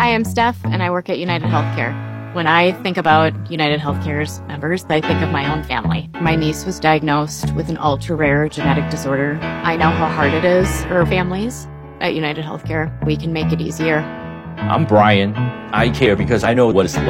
Hi, I'm Steph, and I work at United Healthcare. When I think about United Healthcare's members, I think of my own family. My niece was diagnosed with an ultra-rare genetic disorder. I know how hard it is for families. At United Healthcare, we can make it easier. I'm Brian. I care because I know what it's like.